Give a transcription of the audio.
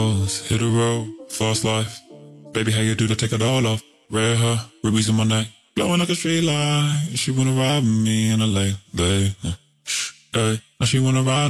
Hit the road, fast life. Baby, how you do to take it all off? Red hair, rubies in my neck, blowing like a street light. She wanna ride with me in a late, late. Now she wanna ride.